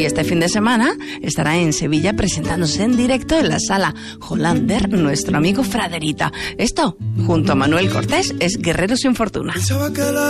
Y este fin de semana estará en Sevilla presentándose en directo en la sala Hollander nuestro amigo Fraderita. Esto, junto a Manuel Cortés, es Guerrero sin Fortuna.